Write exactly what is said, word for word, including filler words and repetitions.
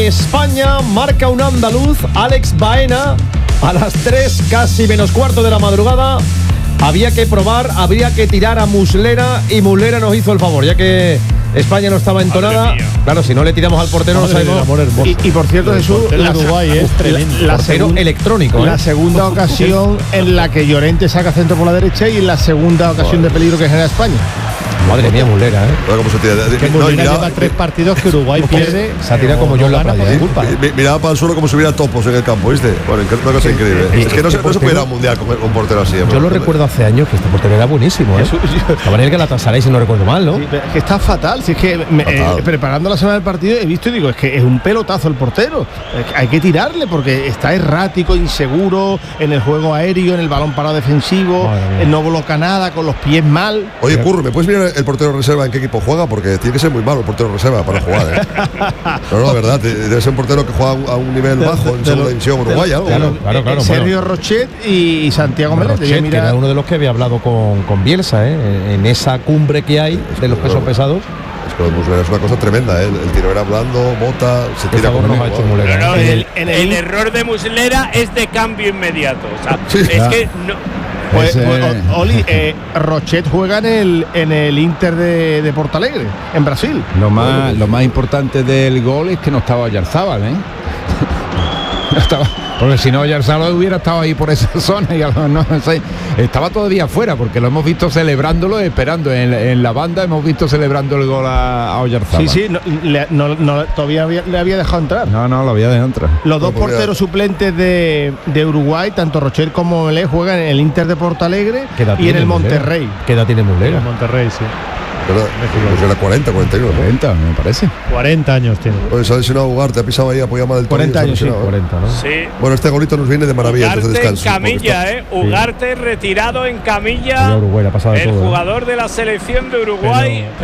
España marca un andaluz, Alex Baena, a las tres, casi menos cuarto de la madrugada. Había que probar, habría que tirar a Muslera y Muslera nos hizo el favor, ya que España no estaba entonada. Claro, si no le tiramos al portero, Madre no sabemos. Y, y por cierto, Jesús, la Uruguay es tremendo. La, la portero segun, electrónico. La ¿eh? segunda ocasión en la que Llorente saca centro por la derecha y la segunda ocasión de peligro que genera España. Madre mía, Muslera, ¿eh? ¿Cómo se tira? Que No, Muslera miraba, lleva tres partidos que Uruguay pierde. Se ha tirado como yo en la playa, ¿eh? mi- miraba para el suelo como si hubiera topos en el campo, ¿viste? Bueno, una cosa increíble. sí, Es que no este se, no se puede ir a portero- un mundial con un portero así. Yo lo recuerdo hace años que este portero era buenísimo, ¿eh? Estaba en el Galatasaray, si no recuerdo mal, ¿no? Sí, pero es que está fatal. Si es que me- Fatal. eh, preparando la semana del partido he visto y digo, es que es un pelotazo el portero. Es que hay que tirarle porque está errático, inseguro en el juego aéreo, en el balón parado defensivo, Madre mía. eh, no bloca nada, con los pies mal. Oye, Curro, ¿me puedes mirar el portero reserva en qué equipo juega? Porque tiene que ser muy malo el portero reserva para jugar, ¿eh? No, no, la verdad, debe ser un portero que juega a un nivel bajo en segunda división uruguaya, algo. claro, ¿no? claro, claro, Eh, Sergio bueno. Rochet y, y Santiago Meléndez. Rochet, Yo que mira- era uno de los que había hablado con, con Bielsa, ¿eh? En esa cumbre que hay de los pesos pesados. Es que Muslera es una cosa tremenda, ¿eh? El, el tiro era blando, bota, se Qué tira favor como nos ha hecho igual. Muslera. No, no, En el, el- en el- el error de Muslera es de cambio inmediato. O sea, Sí. es que no. Pues, Ese- pues, O- Oli, eh, Rochet juega en el, en el Inter de, de Portalegre, en Brasil. Lo más, lo más importante del gol es que no estaba Oyarzábal, ¿eh? No estaba, porque si no Oyarzábal hubiera estado ahí por esa zona y a lo- no sé, estaba todavía fuera porque lo hemos visto celebrándolo, esperando en, en la banda hemos visto celebrando el gol a, a Oyarzábal. Sí, sí, no, le- no- no- todavía había- le había dejado entrar. No, no, lo había dejado entrar. Los dos No, porque- porteros suplentes de, de Uruguay, tanto Rochet como Melé, juegan en el Inter de Portalegre ¿Qué edad y en tiene el Muslera? Monterrey. ¿Qué edad tiene Muslera? En Monterrey, sí. ¿Verdad? Muslera cuarenta, cuarenta y uno, ¿no? cuarenta, me parece. cuarenta años tiene. Oye, se ha lesionado Ugarte, ha pisado ahí, apoyado mal el tobillo, cuarenta se ha años, sí, lesionado, ¿eh? cuarenta, ¿no? Sí. Bueno, este golito nos viene de maravilla antes de Ugarte en descanso. porque camilla, está- ¿eh? Ugarte retirado en Allá camilla. Uruguay le ha pasado de El todo, ¿eh? jugador de la selección de Uruguay.